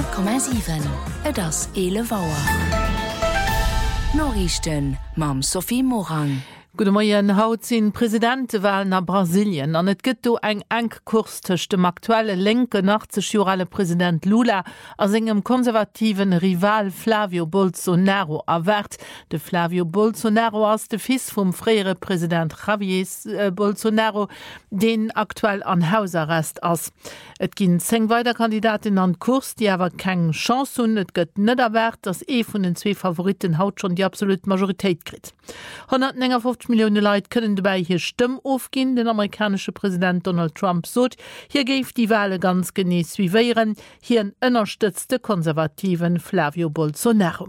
100,7 et ass Elevauer. Norrichten mam Sophie Morang. Gute Morgen, haut sinn Präsidentewahlen nach Brasilien. An et gëtt do eng Kurs tech dem aktuelle linke nachzejurale Präsident Lula as engem konservativen Rival Flavio Bolsonaro erwert. De Flavio Bolsonaro ass de Fils vum freiere Präsident Javier Bolsonaro, den aktuell an Hausarrest ass. Et ginn 10 weiter Kandidatin an Kurs, die awer keng Chance hun. Et gëtt net erwert, dass vun den 2 Favoriten haut schon die absolute Majoritéit krit. 150 Millionen Leute können dabei hier Stimmen aufgehen. Der amerikanische Präsident Donald Trump sagt, hier geht die Wahl ganz genieß wie wären. Hier unterstützte konservativen Flavio Bolsonaro.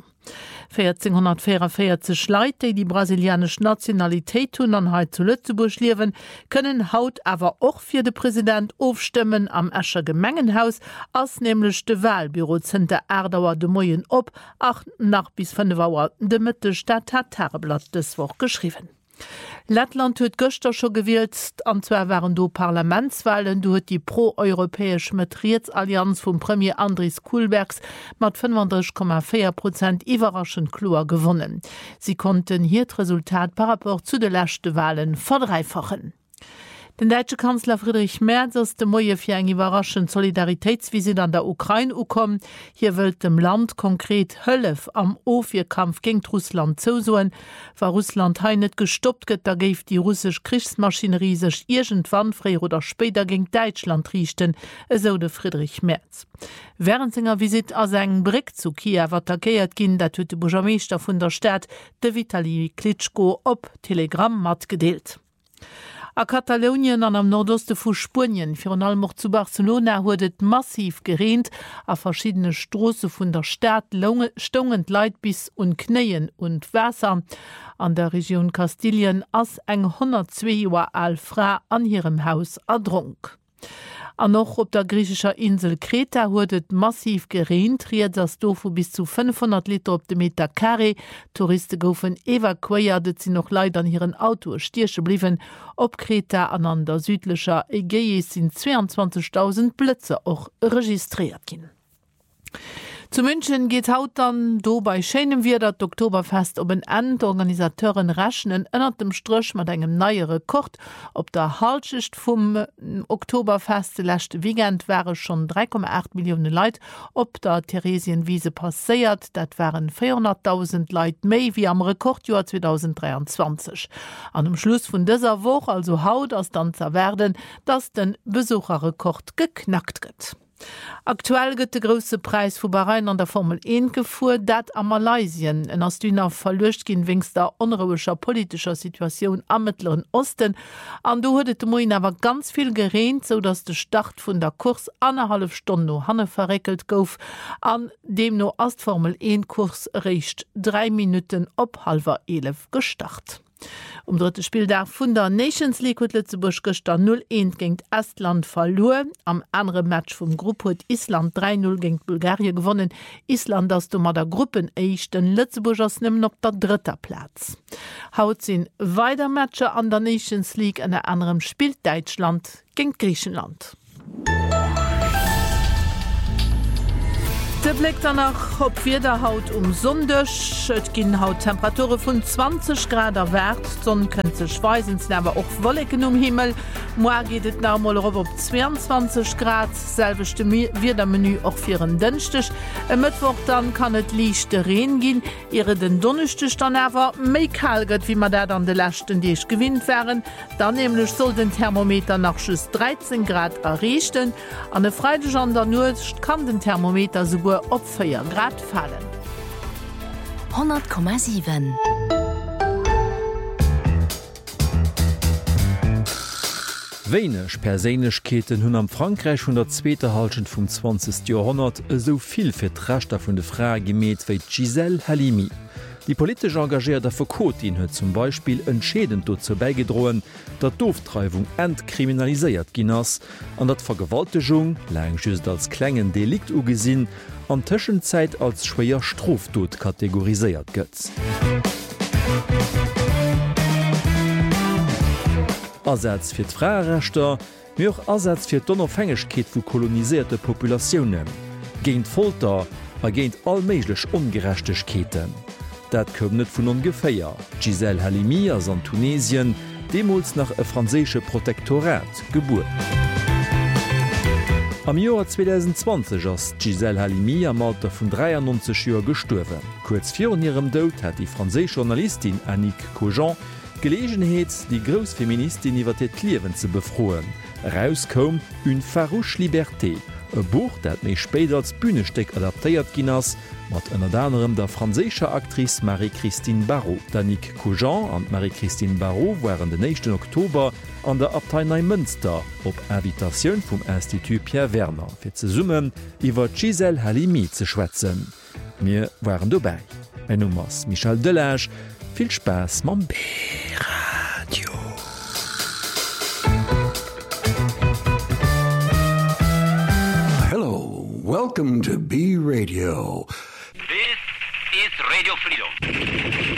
1444 Leute, die brasilianische Nationalität tun und heute zu Lützeburg leben, können haut aber auch für den Präsident aufstimmen am Escher Gemengenhaus, als nämlich de Wahlbüro Zenter Erdauer de Moyen op, 8 nach bis 5 Uhr de Mittelstadt hat Tageblatt des Woch geschrieben. Lettland huet Göster schon gewählt, anzwer waren do Parlamentswahlen, du huet die pro-europäisch Matrietsallianz vom Premier Andries Kulbergs mat 35,4% überraschend klar gewonnen. Sie konnten hier das Resultat par rapport zu den letzten Wahlen verdreifachen. Den deutsche Kanzler Friedrich Merz ist de Moje fir eng überraschend Solidaritätsvisit an der Ukraine ukom. Hier will dem Land konkret Hölf am Ofierkampf gegen Russland zusoen. War Russland heinet gestoppt gëtt, da geif die russisch Kriegsmaschinerie sech irgendwann früher oder später gegen Deutschland richten, so de Friedrich Merz. Während seiner Visit as eng Brick zu Kiew attackiert ginn, dat huet de Bürgermeister vun der Stadt de Vitali Klitschko op Telegram mat gedeelt. A Katalonien an am Nordoste vu Spurien, fir an allem auch zu Barcelona huet massiv geregnet, a verschiedene Strosse vun der Stadt stongend Leid bis und Kneien und Wasser. An der Region Kastilien ass eng 102 Jahre alt Frau an ihrem Haus ertrunken. An noch op der griechischer Insel Kreta huet massiv geregnet, riet das Dofu bis zu 500 Liter op de Meter Carré. Touristen goufen evakuiert, sie noch leider an ihren Auto stierche blieben. Op Kreta an der südlicher Ägäis sind 22.000 Plätze auch registriert gin. Zu München geht haut dann do bei Schenem wir dat Oktoberfest ob en End. Organisateuren rechnen ënnert dem Strch mat engem neue Rekord. Op der Halschicht vum Oktoberfest lächt Weekend wäre schon 3,8 Millionen Leute op der Theresienwiese passéiert. Dat waren 400.000 Leute méi wie am Rekordjahr 2023. An dem Schluss vun dieser Woche, also haut as dann zerwerden, dass den Besucherrekord geknackt gëtt. Aktuell gëtt de grosse Preis vu Bahrain an der Formel 1 gefuhr, dat a Malaysien en ass Dünner verlecht gin wings der onruhescher politischer Situation am Mittleren Osten. An du huet de Moin awer ganz viel geregnet, so dats de Start vun der Kurs 1,5 Stunde no hanne verreckelt gouf, an dem no as Formel 1 Kurs recht 3 Minuten op 10:30 gestart. Dritte Spieltag vun der Nations League huet Lützeburg gestern 0-1 gegen Estland verloren. Am anderen Match vom Gruppe huet Island 3-0 gegen Bulgarien gewonnen. Island ass du mat der Gruppenechten, Lützeburg ass nimmen op der 3. Platz. Haut sinn weiter Matcher an der Nations League, an der anderem spielt Deutschland gegen Griechenland. Der Blick danach ob wir der Haut Sonntag. Es gehen haut Temperaturen von 20 Grad wert. Sonne könnte schweißen, aber auch Wolken Himmel. Morgen geht es normal auf 22 Grad. Selbst wird der Menü auch für einen Donnerstag. Am Mittwoch dann kann es leichte Regen gehen. Ihre den Donnerstag dann aber mehr kalt wird, wie man da dann die letzten die ich gewinnt wären. Dann nämlich soll den Thermometer nach 13 Grad erreichen. An der Freitag an der Nacht kann den Thermometer sogar op 4 Grad fallen. 100,7 Wéineg Perséinechkeeten hunn am Frankreich hun der zweete Halschen vum 20. Jahrhundert soviel fir d'Rechter vun de Fra gemet wéi Giselle Halimi. Die politisch engagierte Foucaultin huet zum Beispiel entschädend dazu beigedrohen, dat Dooftreibung entkriminalisiert ginnas, an dat Vergewaltigung, lang just als klengen Delikt ugesinn, an Tschenzeit als schwer Straftat kategorisiert gëtt. Ersatz fir d'Freirechter, mir auch Ersatz fir d'Unabhängigkeit vu kolonisierte Populationen. géint Folter a géint allméiglech Ungerechtechkeeten. Dat këm net vun ongeféier. Giselle Halimi ass an Tunesien, demols nach e franzésche Protektorat geburt. Am Joar 2020 ass Giselle Halimi am Alter vun 93 Joer gestuerwen. Kurz vir ihrem Dout hat die franzésche Journalistin Annick Cogent Gelegenheet, die Grousfeministin iwwer et Liewen ze befroen. Rauskom une farouche Liberté, e Buch, dat méi spéit als Bühnesteck adaptéiert ginnners, mat ënner anderem der franzéscher Aktrice Marie-Christine Barrault. Annick Cogent an Marie-Christine Barrault waren den 1. Oktober an der Abtei Neumünster op Invitatioun vum Institut Pierre Werner fir ze summen iwwer Giselle Halimi ze schwätzen. Mir waren dobäi. En Nummers Michel Delage, viel Spaß mam B-Radio. Hello, welcome to B-Radio. This is Radio Freedom.